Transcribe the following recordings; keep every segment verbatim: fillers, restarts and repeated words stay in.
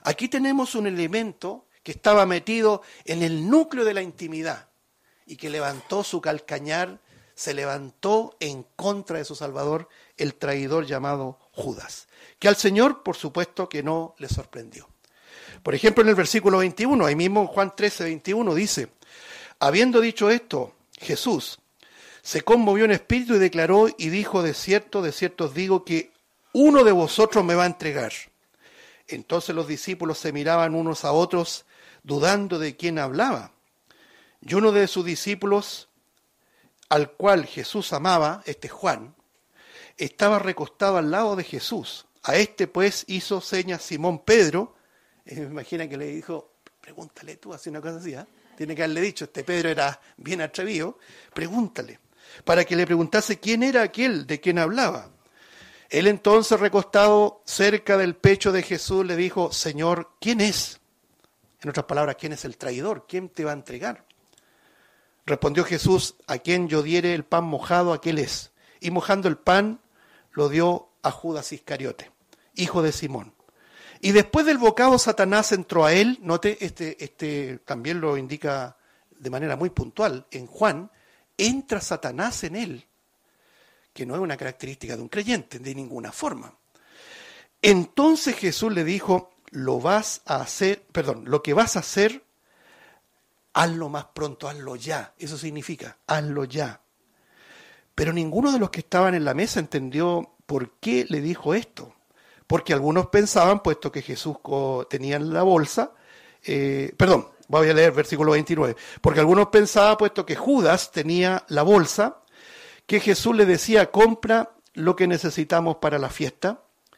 Aquí tenemos un elemento que estaba metido en el núcleo de la intimidad y que levantó su calcañar, se levantó en contra de su Salvador, el traidor llamado Judas, que al Señor, por supuesto, que no le sorprendió. Por ejemplo, en el versículo veintiuno, ahí mismo en Juan trece, veintiuno, dice: habiendo dicho esto, Jesús se conmovió en espíritu y declaró y dijo: de cierto, de cierto os digo que uno de vosotros me va a entregar. Entonces los discípulos se miraban unos a otros, dudando de quién hablaba. Y uno de sus discípulos, al cual Jesús amaba, este Juan, estaba recostado al lado de Jesús. A este pues hizo señas Simón Pedro. Eh, me imagina que le dijo: pregúntale tú, así una cosa así, ¿eh? Tiene que haberle dicho, este Pedro era bien atrevido, pregúntale, para que le preguntase quién era aquel de quien hablaba. Él entonces, recostado cerca del pecho de Jesús, le dijo: Señor, ¿quién es? En otras palabras, ¿quién es el traidor? ¿Quién te va a entregar? Respondió Jesús: a quien yo diere el pan mojado, aquel es. Y mojando el pan, lo dio a Judas Iscariote, hijo de Simón. Y después del bocado, Satanás entró a él. Note, este, este también lo indica de manera muy puntual en Juan: entra Satanás en él, que no es una característica de un creyente, de ninguna forma. Entonces Jesús le dijo: lo vas a hacer, perdón, lo que vas a hacer, hazlo más pronto, hazlo ya. Eso significa, hazlo ya. Pero ninguno de los que estaban en la mesa entendió por qué le dijo esto. Porque algunos pensaban, puesto que Jesús tenía en la bolsa, eh, perdón, voy a leer versículo veintinueve, porque algunos pensaban, puesto que Judas tenía la bolsa, que Jesús le decía: compra lo que necesitamos para la fiesta,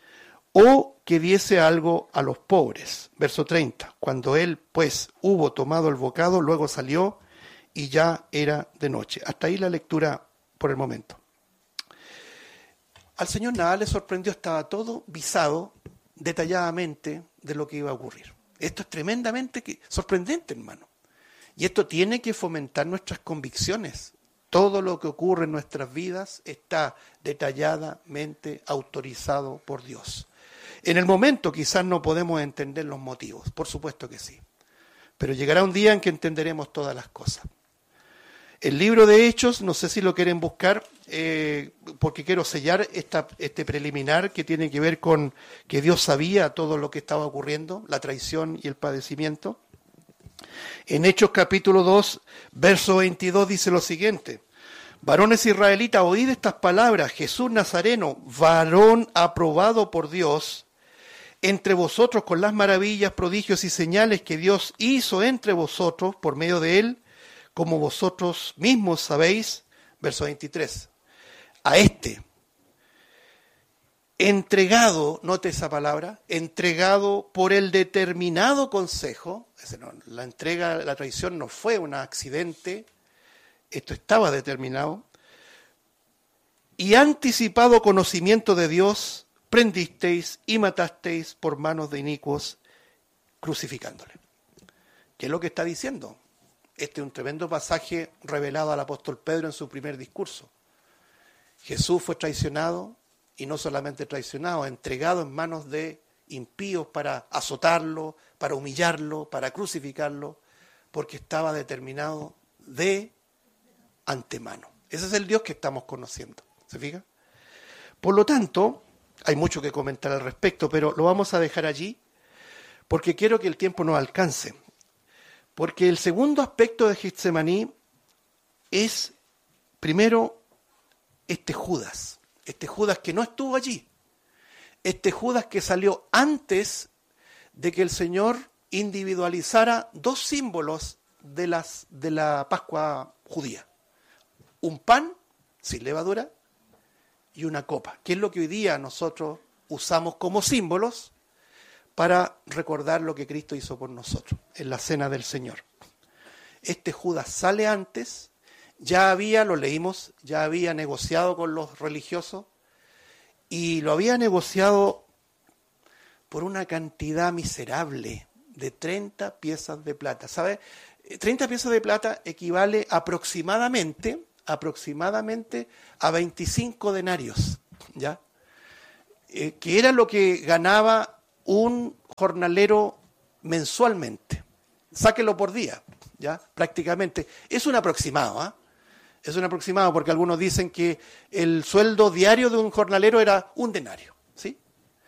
o que diese algo a los pobres. Verso treinta, cuando él pues hubo tomado el bocado, luego salió y ya era de noche. Hasta ahí la lectura por el momento. Al Señor nada le sorprendió, estaba todo visado detalladamente de lo que iba a ocurrir. Esto es tremendamente sorprendente, hermano. Y esto tiene que fomentar nuestras convicciones. Todo lo que ocurre en nuestras vidas está detalladamente autorizado por Dios. En el momento quizás no podemos entender los motivos, por supuesto que sí. Pero llegará un día en que entenderemos todas las cosas. El libro de Hechos, no sé si lo quieren buscar, eh, porque quiero sellar esta, este preliminar que tiene que ver con que Dios sabía todo lo que estaba ocurriendo, la traición y el padecimiento. En Hechos capítulo dos, verso veintidós dice lo siguiente: varones israelitas, oíd estas palabras, Jesús Nazareno, varón aprobado por Dios, entre vosotros con las maravillas, prodigios y señales que Dios hizo entre vosotros por medio de él, como vosotros mismos sabéis. Verso veintitrés, a este, entregado, note esa palabra, entregado por el determinado consejo, la entrega, la traición no fue un accidente, esto estaba determinado, y anticipado conocimiento de Dios, prendisteis y matasteis por manos de inicuos, crucificándole. ¿Qué es lo que está diciendo? Este es un tremendo pasaje revelado al apóstol Pedro en su primer discurso. Jesús fue traicionado, y no solamente traicionado, entregado en manos de impíos para azotarlo, para humillarlo, para crucificarlo, porque estaba determinado de antemano. Ese es el Dios que estamos conociendo. ¿Se fija? Por lo tanto, hay mucho que comentar al respecto, pero lo vamos a dejar allí porque quiero que el tiempo nos alcance. Porque el segundo aspecto de Getsemaní es, primero, este Judas. Este Judas que no estuvo allí. Este Judas que salió antes de que el Señor individualizara dos símbolos de, las, de la Pascua judía. Un pan sin levadura y una copa, que es lo que hoy día nosotros usamos como símbolos para recordar lo que Cristo hizo por nosotros en la cena del Señor. Este Judas sale antes, ya había, lo leímos, ya había negociado con los religiosos y lo había negociado por una cantidad miserable de treinta piezas de plata. ¿Sabe? treinta piezas de plata equivale aproximadamente, aproximadamente a veinticinco denarios, ¿ya? Eh, que era lo que ganaba un jornalero mensualmente. Sáquelo por día, ¿ya? Prácticamente. Es un aproximado, ¿ah? ¿eh? Es un aproximado porque algunos dicen que el sueldo diario de un jornalero era un denario, ¿sí?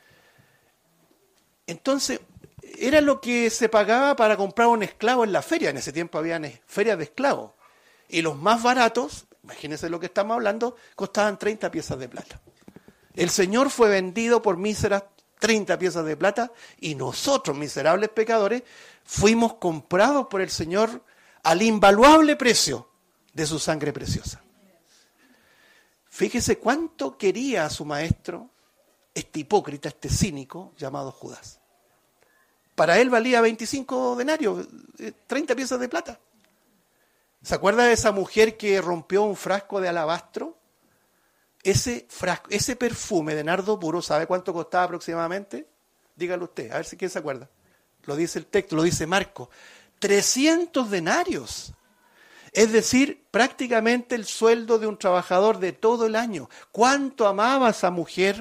Entonces, era lo que se pagaba para comprar un esclavo en la feria. En ese tiempo había ferias de esclavos. Y los más baratos, imagínense lo que estamos hablando, costaban treinta piezas de plata. El Señor fue vendido por míseras treinta piezas de plata y nosotros, miserables pecadores, fuimos comprados por el Señor al invaluable precio de su sangre preciosa. Fíjese cuánto quería a su maestro este hipócrita, este cínico llamado Judas. Para él valía veinticinco denarios, treinta piezas de plata. ¿Se acuerda de esa mujer que rompió un frasco de alabastro? Ese frasco, ese perfume de nardo puro, ¿sabe cuánto costaba aproximadamente? Dígalo usted, a ver si quién se acuerda. Lo dice el texto, lo dice Marcos. trescientos denarios. Es decir, prácticamente el sueldo de un trabajador de todo el año. ¿Cuánto amaba esa mujer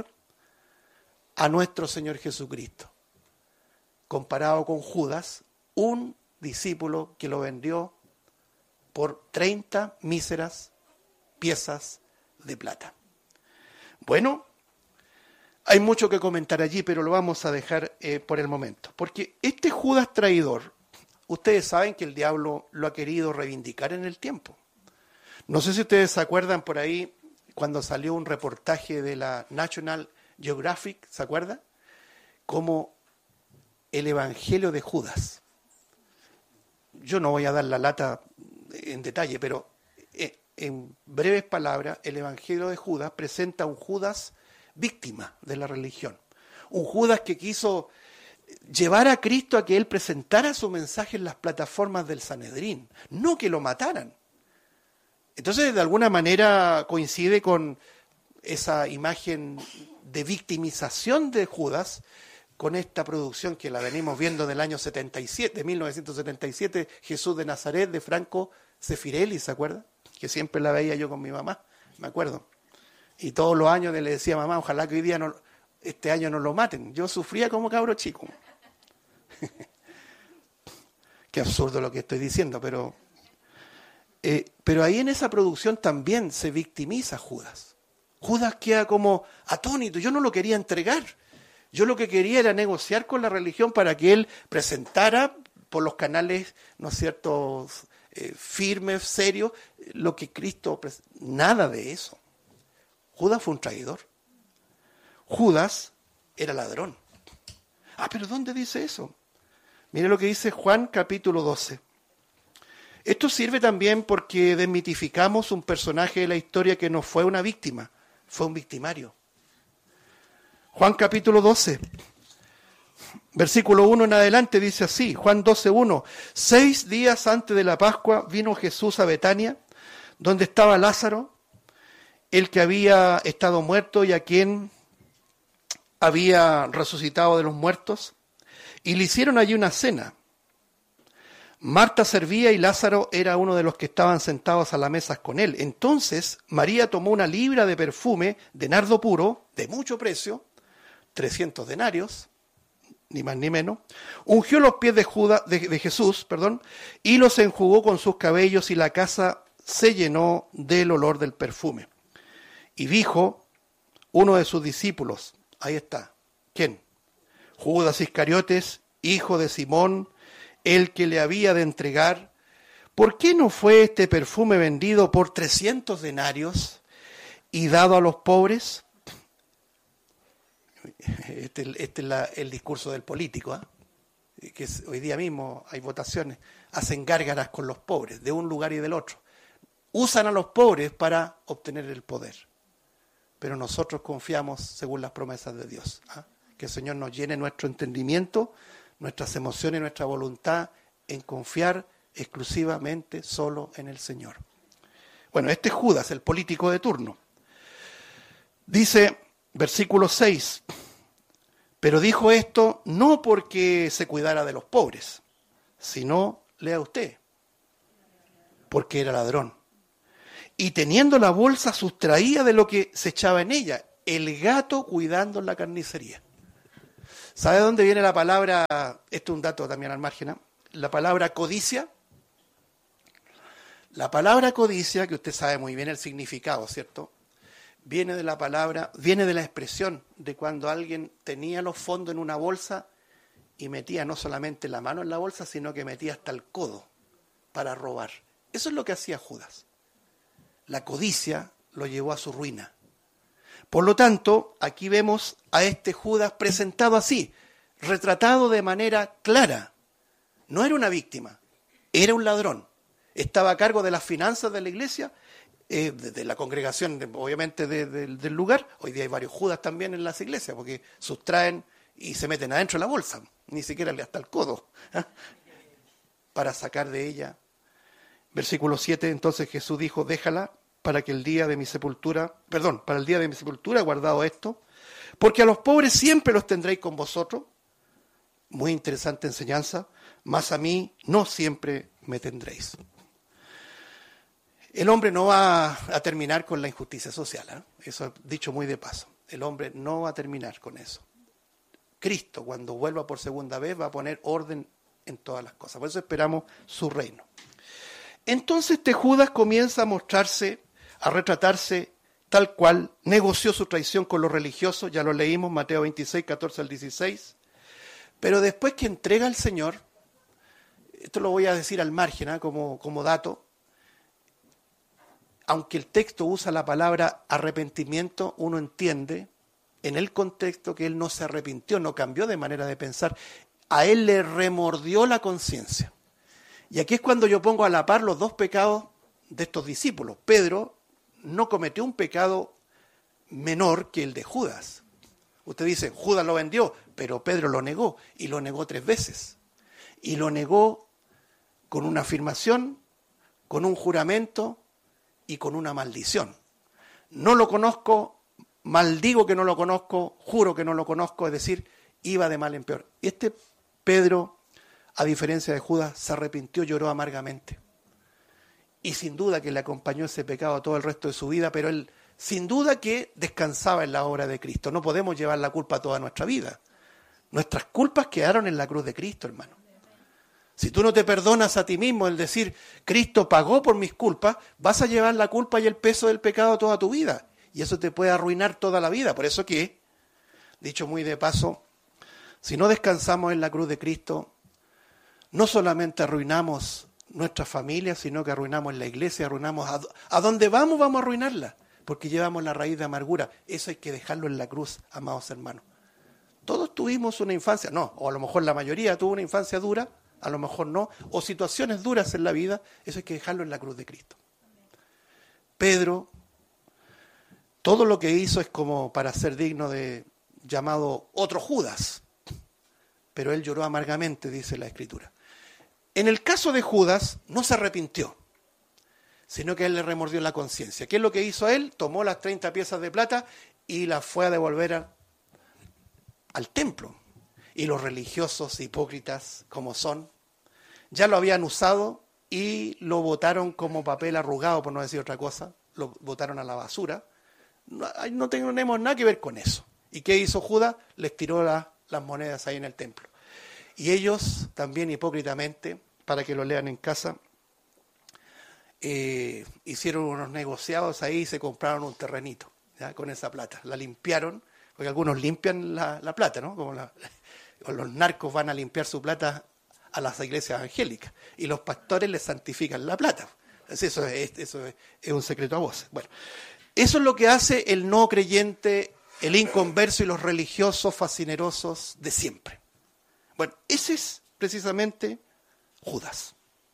a nuestro Señor Jesucristo? Comparado con Judas, un discípulo que lo vendió por treinta míseras piezas de plata. Bueno, hay mucho que comentar allí, pero lo vamos a dejar eh, por el momento. Porque este Judas traidor, ustedes saben que el diablo lo ha querido reivindicar en el tiempo. No sé si ustedes se acuerdan por ahí cuando salió un reportaje de la National Geographic, ¿se acuerdan? Como el Evangelio de Judas. Yo no voy a dar la lata en detalle, pero en breves palabras, el Evangelio de Judas presenta a un Judas víctima de la religión. Un Judas que quiso llevar a Cristo a que él presentara su mensaje en las plataformas del Sanedrín, no que lo mataran. Entonces, de alguna manera coincide con esa imagen de victimización de Judas, con esta producción que la venimos viendo del año setenta y siete, de mil novecientos setenta y siete, Jesús de Nazaret, de Franco Sefirelli, ¿se acuerda? Que siempre la veía yo con mi mamá, me acuerdo. Y todos los años le decía a mamá, ojalá que hoy día, no, este año no lo maten. Yo sufría como cabro chico. Qué absurdo lo que estoy diciendo, pero... Eh, pero ahí en esa producción también se victimiza Judas. Judas queda como atónito, yo no lo quería entregar. Yo lo que quería era negociar con la religión para que él presentara por los canales, ¿no es cierto?, eh, firmes, serios, lo que Cristo... Nada de eso. Judas fue un traidor. Judas era ladrón. Ah, pero ¿dónde dice eso? Mire lo que dice Juan capítulo doce. Esto sirve también porque desmitificamos un personaje de la historia que no fue una víctima, fue un victimario. Juan capítulo doce, versículo uno en adelante dice así, Juan doce, uno. Seis días antes de la Pascua vino Jesús a Betania, donde estaba Lázaro, el que había estado muerto y a quien había resucitado de los muertos, y le hicieron allí una cena. Marta servía y Lázaro era uno de los que estaban sentados a la mesa con él. Entonces María tomó una libra de perfume de nardo puro, de mucho precio, trescientos denarios, ni más ni menos, ungió los pies de, Judas, de, de Jesús, perdón, y los enjugó con sus cabellos y la casa se llenó del olor del perfume. Y dijo uno de sus discípulos, ahí está, ¿quién? Judas Iscariotes, hijo de Simón, el que le había de entregar. ¿Por qué no fue este perfume vendido por trescientos denarios y dado a los pobres? Este, este es la, el discurso del político, ¿eh? Que es, hoy día mismo hay votaciones, hacen gárgaras con los pobres, de un lugar y del otro. Usan a los pobres para obtener el poder. Pero nosotros confiamos según las promesas de Dios. ¿eh? Que el Señor nos llene nuestro entendimiento, nuestras emociones y nuestra voluntad en confiar exclusivamente solo en el Señor. Bueno, este es Judas, el político de turno. Dice, versículo seis, pero dijo esto no porque se cuidara de los pobres, sino, lea usted, porque era ladrón. Y teniendo la bolsa sustraía de lo que se echaba en ella, el gato cuidando la carnicería. ¿Sabe de dónde viene la palabra? Esto es un dato también al margen, ¿eh? La palabra codicia. La palabra codicia, que usted sabe muy bien el significado, ¿cierto? Viene de la palabra, viene de la expresión de cuando alguien tenía los fondos en una bolsa y metía no solamente la mano en la bolsa, sino que metía hasta el codo para robar. Eso es lo que hacía Judas. La codicia lo llevó a su ruina. Por lo tanto, aquí vemos a este Judas presentado así, retratado de manera clara. No era una víctima, era un ladrón. Estaba a cargo de las finanzas de la iglesia, eh, de, de la congregación, de, obviamente de, de, del lugar. Hoy día hay varios Judas también en las iglesias, porque sustraen y se meten adentro de la bolsa, ni siquiera hasta el codo, ¿eh? Para sacar de ella. Versículo siete, entonces Jesús dijo, déjala para que el día de mi sepultura, perdón, para el día de mi sepultura guardado esto, porque a los pobres siempre los tendréis con vosotros. Muy interesante enseñanza, mas a mí no siempre me tendréis. El hombre no va a terminar con la injusticia social, ¿eh? Eso dicho muy de paso. El hombre no va a terminar con eso. Cristo, cuando vuelva por segunda vez, va a poner orden en todas las cosas. Por eso esperamos su reino. Entonces este Judas comienza a mostrarse, a retratarse tal cual, negoció su traición con los religiosos, ya lo leímos, Mateo veintiséis, catorce al dieciséis, pero después que entrega al Señor, esto lo voy a decir al margen, ¿eh? como, como dato, aunque el texto usa la palabra arrepentimiento, uno entiende en el contexto que él no se arrepintió, no cambió de manera de pensar, a él le remordió la conciencia. Y aquí es cuando yo pongo a la par los dos pecados de estos discípulos. Pedro no cometió un pecado menor que el de Judas. Usted dice, Judas lo vendió, pero Pedro lo negó, y lo negó tres veces. Y lo negó con una afirmación, con un juramento y con una maldición. No lo conozco, maldigo que no lo conozco, juro que no lo conozco, es decir, iba de mal en peor. Este Pedro, a diferencia de Judas, se arrepintió, lloró amargamente. Y sin duda que le acompañó ese pecado todo el resto de su vida, pero él sin duda que descansaba en la obra de Cristo. No podemos llevar la culpa toda nuestra vida. Nuestras culpas quedaron en la cruz de Cristo, hermano. Si tú no te perdonas a ti mismo el decir, Cristo pagó por mis culpas, vas a llevar la culpa y el peso del pecado toda tu vida. Y eso te puede arruinar toda la vida. Por eso que, dicho muy de paso, si no descansamos en la cruz de Cristo, no solamente arruinamos nuestra familia, sino que arruinamos la iglesia, arruinamos a, a dónde vamos, vamos a arruinarla, porque llevamos la raíz de amargura. Eso hay que dejarlo en la cruz, amados hermanos. Todos tuvimos una infancia, no, o a lo mejor la mayoría tuvo una infancia dura, a lo mejor no, o situaciones duras en la vida, eso hay que dejarlo en la cruz de Cristo. Pedro, todo lo que hizo es como para ser digno de llamado otro Judas, pero él lloró amargamente, dice la Escritura. En el caso de Judas, no se arrepintió, sino que él le remordió la conciencia. ¿Qué es lo que hizo él? Tomó las treinta piezas de plata y las fue a devolver a, al templo. Y los religiosos hipócritas, como son, ya lo habían usado y lo botaron como papel arrugado, por no decir otra cosa. Lo botaron a la basura. No, no tenemos nada que ver con eso. ¿Y qué hizo Judas? Les tiró la, las monedas ahí en el templo. Y ellos también hipócritamente, para que lo lean en casa, eh, hicieron unos negociados ahí y se compraron un terrenito, ¿ya? Con esa plata. La limpiaron, porque algunos limpian la, la plata, ¿no? Como la, los narcos van a limpiar su plata a las iglesias evangélicas y los pastores les santifican la plata. Eso es, eso es, es un secreto a voces. Bueno, eso es lo que hace el no creyente, el inconverso y los religiosos fascinerosos de siempre. Bueno, ese es precisamente Judas.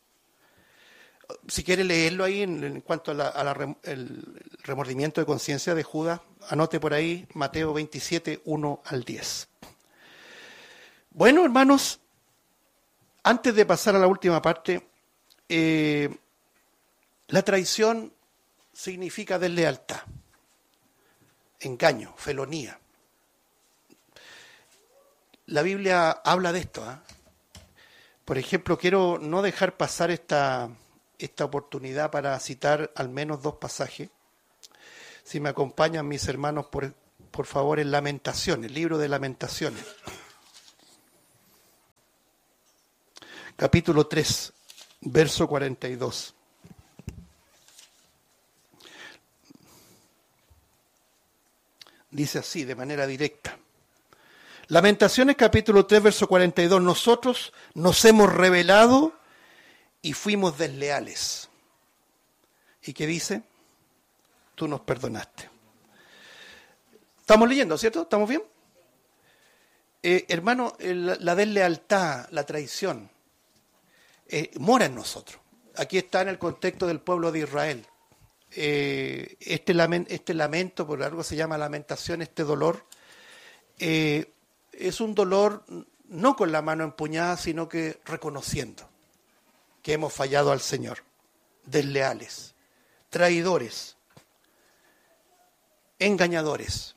Si quiere leerlo ahí en, en cuanto a la, a la, el remordimiento de conciencia de Judas, anote por ahí Mateo veintisiete, uno al diez. Bueno, hermanos, antes de pasar a la última parte, eh, la traición significa deslealtad, engaño, felonía. La Biblia habla de esto, ¿eh? Por ejemplo, quiero no dejar pasar esta, esta oportunidad para citar al menos dos pasajes. Si me acompañan mis hermanos, por, por favor, en Lamentaciones, el libro de Lamentaciones. capítulo tres, verso cuarenta y dos. Dice así, de manera directa. Lamentaciones capítulo tres, verso cuarenta y dos. Nosotros nos hemos rebelado y fuimos desleales. ¿Y qué dice? Tú nos perdonaste. Estamos leyendo, ¿cierto? ¿Estamos bien? Eh, hermano, el, la deslealtad, la traición, eh, mora en nosotros. Aquí está en el contexto del pueblo de Israel. Eh, este, lamen, este lamento, por algo se llama lamentación, este dolor, eh, es un dolor no con la mano empuñada, sino que reconociendo que hemos fallado al Señor, desleales, traidores, engañadores.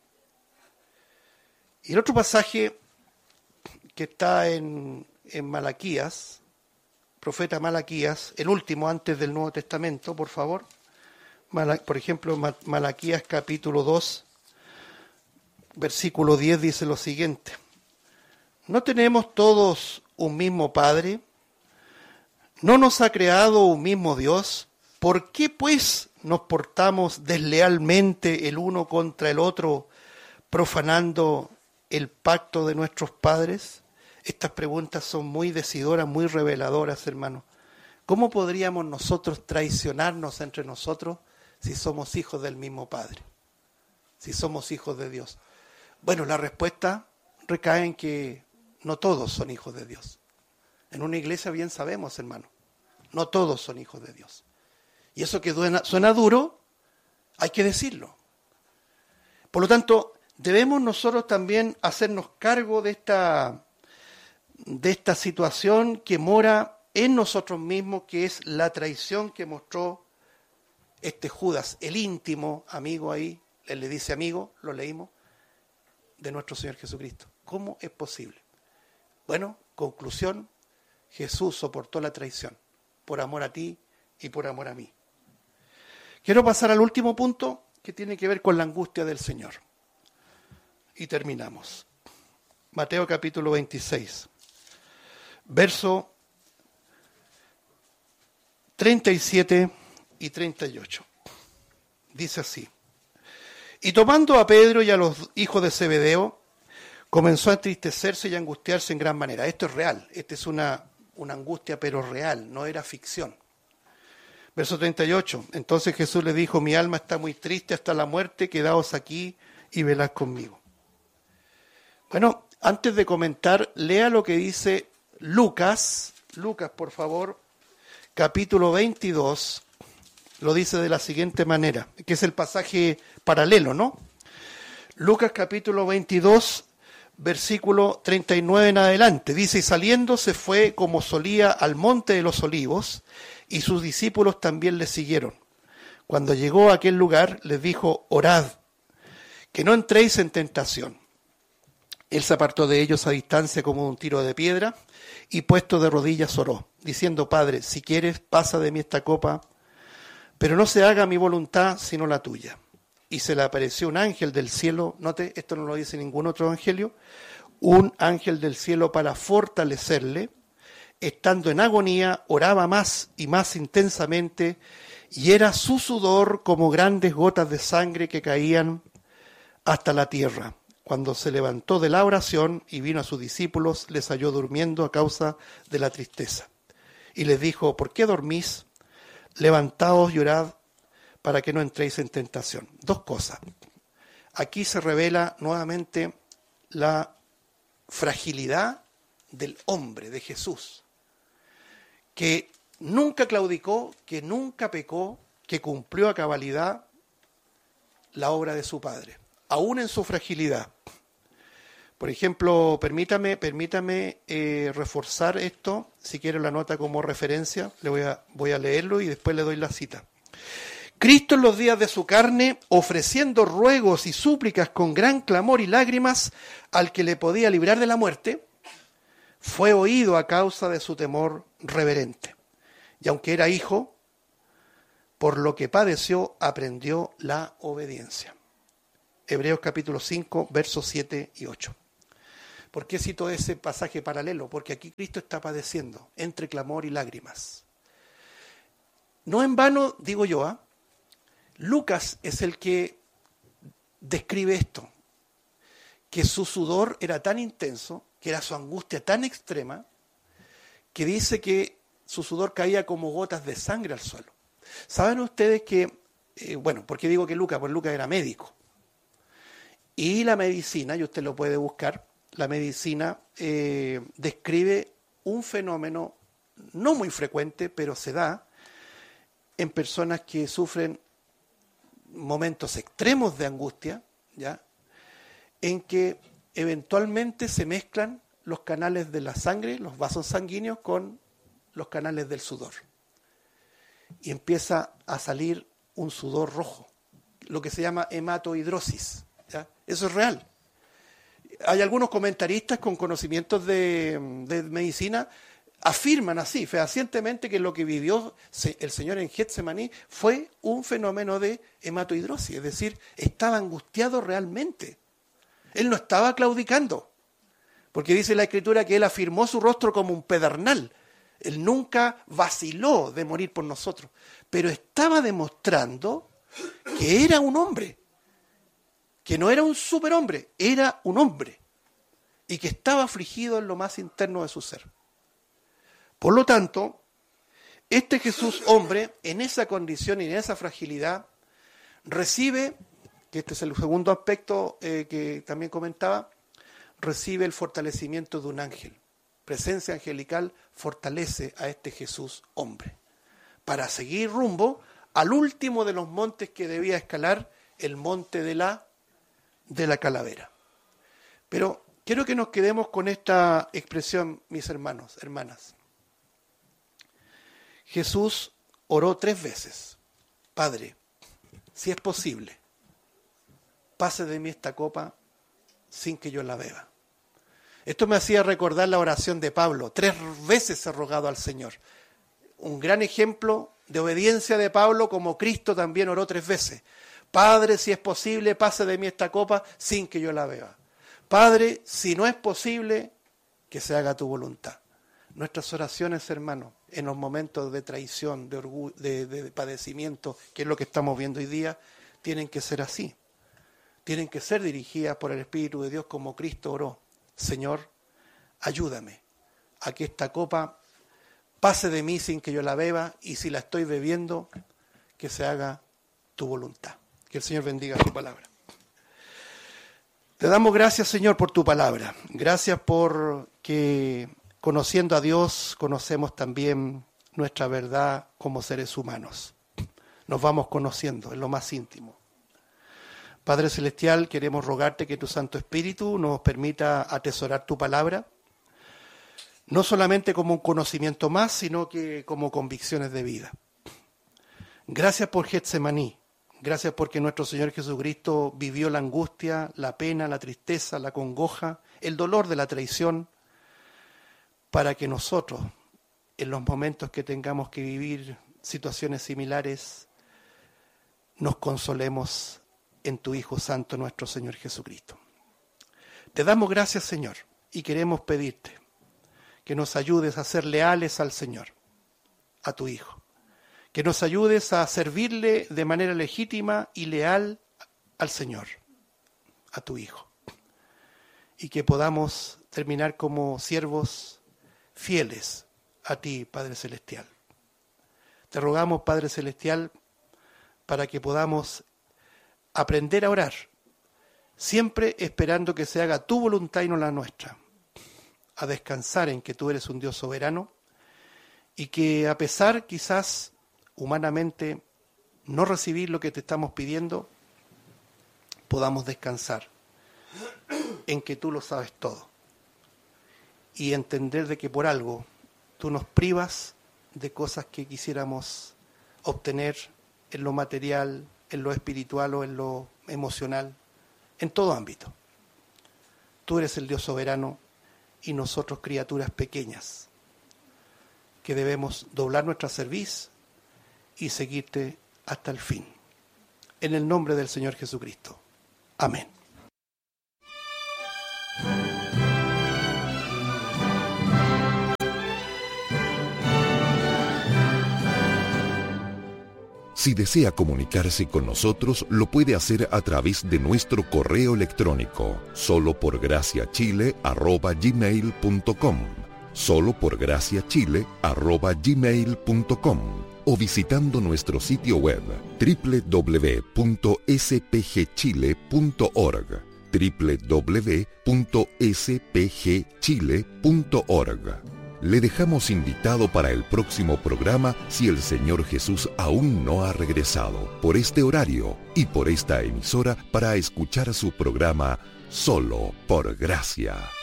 Y el otro pasaje que está en, en Malaquías, profeta Malaquías, el último antes del Nuevo Testamento, por favor. Por ejemplo, Malaquías capítulo dos, versículo diez dice lo siguiente. ¿No tenemos todos un mismo Padre? ¿No nos ha creado un mismo Dios? ¿Por qué pues nos portamos deslealmente el uno contra el otro, profanando el pacto de nuestros padres? Estas preguntas son muy decidoras, muy reveladoras, hermanos. ¿Cómo podríamos nosotros traicionarnos entre nosotros si somos hijos del mismo Padre? Si somos hijos de Dios. Bueno, la respuesta recae en que no todos son hijos de Dios. En una iglesia bien sabemos, hermano, no todos son hijos de Dios. Y eso que suena, suena duro, hay que decirlo. Por lo tanto, debemos nosotros también hacernos cargo de esta, de esta situación que mora en nosotros mismos, que es la traición que mostró este Judas, el íntimo amigo ahí, él le dice amigo, lo leímos, de nuestro Señor Jesucristo. ¿Cómo es posible? Bueno, conclusión, Jesús soportó la traición por amor a ti y por amor a mí. Quiero pasar al último punto que tiene que ver con la angustia del Señor. Y terminamos. Mateo capítulo veintiséis, verso treinta y siete y treinta y ocho. Dice así. Y tomando a Pedro y a los hijos de Zebedeo, comenzó a entristecerse y a angustiarse en gran manera. Esto es real, esta es una, una angustia pero real, no era ficción. Verso treinta y ocho. Entonces Jesús le dijo, mi alma está muy triste hasta la muerte, quedaos aquí y velad conmigo. Bueno, antes de comentar, lea lo que dice Lucas, Lucas por favor, capítulo veintidós, lo dice de la siguiente manera, que es el pasaje paralelo, ¿no? Lucas capítulo veintidós, versículo treinta y nueve en adelante, dice, y saliendo se fue como solía al monte de los olivos, y sus discípulos también le siguieron. Cuando llegó a aquel lugar, les dijo, orad, que no entréis en tentación. Él se apartó de ellos a distancia como un tiro de piedra, y puesto de rodillas oró, diciendo, Padre, si quieres, pasa de mí esta copa, pero no se haga mi voluntad, sino la tuya. Y se le apareció un ángel del cielo, note, esto no lo dice ningún otro evangelio, un ángel del cielo para fortalecerle. Estando en agonía, oraba más y más intensamente, y era su sudor como grandes gotas de sangre que caían hasta la tierra. Cuando se levantó de la oración y vino a sus discípulos, les halló durmiendo a causa de la tristeza. Y les dijo, ¿por qué dormís? Levantaos y orad para que no entréis en tentación. Dos cosas. Aquí se revela nuevamente la fragilidad del hombre, de Jesús, que nunca claudicó, que nunca pecó, que cumplió a cabalidad la obra de su Padre, aún en su fragilidad. Por ejemplo, permítame, permítame eh, reforzar esto, si quiero la nota como referencia, le voy a, voy a leerlo y después le doy la cita. Cristo en los días de su carne, ofreciendo ruegos y súplicas con gran clamor y lágrimas al que le podía librar de la muerte, fue oído a causa de su temor reverente. Y aunque era hijo, por lo que padeció, aprendió la obediencia. Hebreos capítulo cinco, versos siete y ocho. ¿Por qué cito ese pasaje paralelo? Porque aquí Cristo está padeciendo entre clamor y lágrimas. No en vano, digo yo, ¿eh? Lucas es el que describe esto, que su sudor era tan intenso, que era su angustia tan extrema, que dice que su sudor caía como gotas de sangre al suelo. ¿Saben ustedes que, eh, bueno, ¿por qué digo que Lucas? Pues Lucas era médico. Y la medicina, y usted lo puede buscar, la medicina eh, describe un fenómeno no muy frecuente, pero se da en personas que sufren momentos extremos de angustia, ¿ya? En que eventualmente se mezclan los canales de la sangre, los vasos sanguíneos, con los canales del sudor. Y empieza a salir un sudor rojo, lo que se llama hematohidrosis, ¿ya? Eso es real. Hay algunos comentaristas con conocimientos de, de medicina afirman así, fehacientemente, que lo que vivió el Señor en Getsemaní fue un fenómeno de hematohidrosis, es decir, estaba angustiado realmente. Él no estaba claudicando, porque dice la Escritura que él afirmó su rostro como un pedernal. Él nunca vaciló de morir por nosotros, pero estaba demostrando que era un hombre, que no era un superhombre, era un hombre, y que estaba afligido en lo más interno de su ser. Por lo tanto, este Jesús hombre, en esa condición y en esa fragilidad, recibe, que este es el segundo aspecto eh, que también comentaba, recibe el fortalecimiento de un ángel. Presencia angelical fortalece a este Jesús hombre, para seguir rumbo al último de los montes que debía escalar, el monte de la, de la calavera. Pero quiero que nos quedemos con esta expresión, mis hermanos, hermanas. Jesús oró tres veces: Padre, si es posible, pase de mí esta copa sin que yo la beba. Esto me hacía recordar la oración de Pablo. Tres veces he rogado al Señor. Un gran ejemplo de obediencia de Pablo, como Cristo también oró tres veces. Padre, si es posible, pase de mí esta copa sin que yo la beba. Padre, si no es posible, que se haga tu voluntad. Nuestras oraciones, hermanos, en los momentos de traición, de orgullo, de, de padecimiento, que es lo que estamos viendo hoy día, tienen que ser así. Tienen que ser dirigidas por el Espíritu de Dios como Cristo oró. Señor, ayúdame a que esta copa pase de mí sin que yo la beba, y si la estoy bebiendo, que se haga tu voluntad. Que el Señor bendiga su palabra. Te damos gracias, Señor, por tu palabra. Gracias por que, conociendo a Dios, conocemos también nuestra verdad como seres humanos. Nos vamos conociendo en lo más íntimo. Padre Celestial, queremos rogarte que tu Santo Espíritu nos permita atesorar tu palabra, no solamente como un conocimiento más, sino que como convicciones de vida. Gracias por Getsemaní, gracias porque nuestro Señor Jesucristo vivió la angustia, la pena, la tristeza, la congoja, el dolor de la traición, para que nosotros, en los momentos que tengamos que vivir situaciones similares, nos consolemos en tu Hijo Santo, nuestro Señor Jesucristo. Te damos gracias, Señor, y queremos pedirte que nos ayudes a ser leales al Señor, a tu Hijo, que nos ayudes a servirle de manera legítima y leal al Señor, a tu Hijo, y que podamos terminar como siervos fieles a ti, Padre Celestial. Te rogamos, Padre Celestial, para que podamos aprender a orar, siempre esperando que se haga tu voluntad y no la nuestra, a descansar en que tú eres un Dios soberano, y que a pesar quizás humanamente no recibir lo que te estamos pidiendo, podamos descansar en que tú lo sabes todo, y entender de que por algo tú nos privas de cosas que quisiéramos obtener en lo material, en lo espiritual o en lo emocional, en todo ámbito. Tú eres el Dios soberano y nosotros criaturas pequeñas que debemos doblar nuestra cerviz y seguirte hasta el fin. En el nombre del Señor Jesucristo. Amén. Si desea comunicarse con nosotros, lo puede hacer a través de nuestro correo electrónico, solo por gracia chile arroba gmail punto com, solo por gracia chile arroba gmail punto com, o visitando nuestro sitio web doble u doble u doble u punto s p g chile punto org, doble u doble u doble u punto s p g chile punto org. Le dejamos invitado para el próximo programa si el Señor Jesús aún no ha regresado, por este horario y por esta emisora, para escuchar su programa Solo por Gracia.